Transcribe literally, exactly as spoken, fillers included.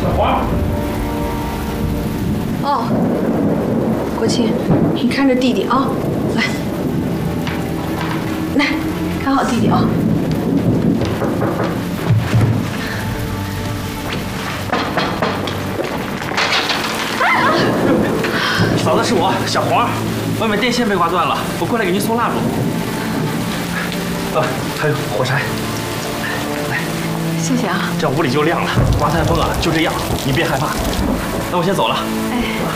小黄。 哦，国庆，你看着弟弟啊，来，来，看好弟弟啊。 嫂子是我，小黄。外面电线被刮断了，我过来给您送蜡烛。啊，还有火柴。来， 谢谢啊。 这样屋里就亮了。刮台风啊，就这样，你别害怕。那我先走了。 哎。